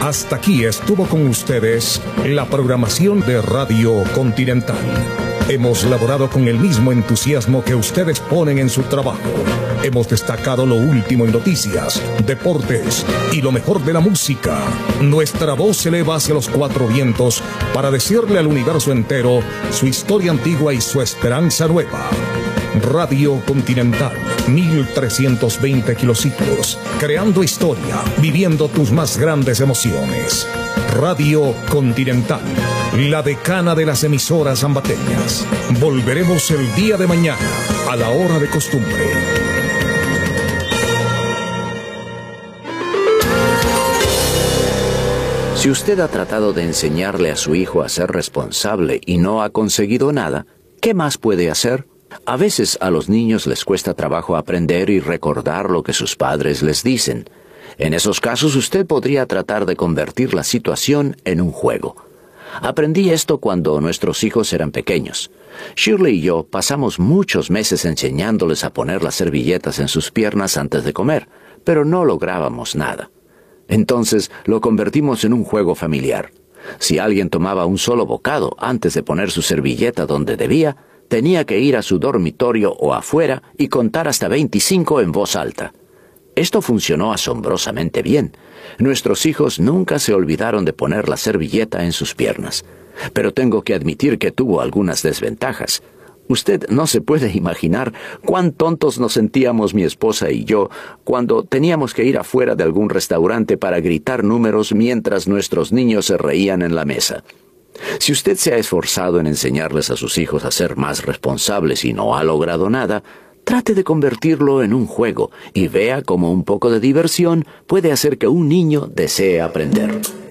Hasta aquí estuvo con ustedes la programación de Radio Continental. Hemos laborado con el mismo entusiasmo que ustedes ponen en su trabajo. Hemos destacado lo último en noticias, deportes y lo mejor de la música. Nuestra voz se eleva hacia los cuatro vientos para decirle al universo entero su historia antigua y su esperanza nueva. Radio Continental, 1320 kilociclos, creando historia, viviendo tus más grandes emociones. Radio Continental, la decana de las emisoras ambateñas. Volveremos el día de mañana, a la hora de costumbre. Si usted ha tratado de enseñarle a su hijo a ser responsable y no ha conseguido nada, ¿qué más puede hacer? A veces a los niños les cuesta trabajo aprender y recordar lo que sus padres les dicen. En esos casos usted podría tratar de convertir la situación en un juego. Aprendí esto cuando nuestros hijos eran pequeños. Shirley y yo pasamos muchos meses enseñándoles a poner las servilletas en sus piernas antes de comer, pero no lográbamos nada. Entonces lo convertimos en un juego familiar. Si alguien tomaba un solo bocado antes de poner su servilleta donde debía, tenía que ir a su dormitorio o afuera y contar hasta 25 en voz alta. Esto funcionó asombrosamente bien. Nuestros hijos nunca se olvidaron de poner la servilleta en sus piernas. Pero tengo que admitir que tuvo algunas desventajas. Usted no se puede imaginar cuán tontos nos sentíamos mi esposa y yo cuando teníamos que ir afuera de algún restaurante para gritar números mientras nuestros niños se reían en la mesa. Si usted se ha esforzado en enseñarles a sus hijos a ser más responsables y no ha logrado nada, trate de convertirlo en un juego y vea cómo un poco de diversión puede hacer que un niño desee aprender.